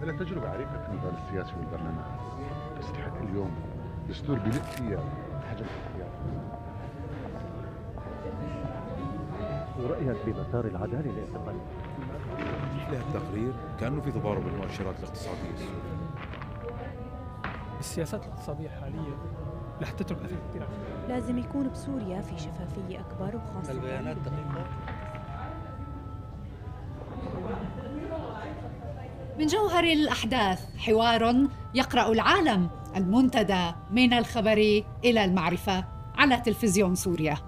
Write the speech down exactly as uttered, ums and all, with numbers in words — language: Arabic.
لها تجربة عريقة في النضال السياسي والبرلماني، تستحق اليوم دستور بيلق فيها حجم الاختيار. ورأيك بمسار العدالة الاعتقالي؟ له التقرير كأنه في تضارب بالمؤشرات الاقتصادية السورية. السياسات الاقتصادية الحالية رح تترك أثر كثير. لازم يكون بسوريا في شفافية أكبر وخاصة البيانات دقيقة. من جوهر الأحداث حوار يقرأ العالم، المنتدى من الخبر إلى المعرفة على تلفزيون سوريا.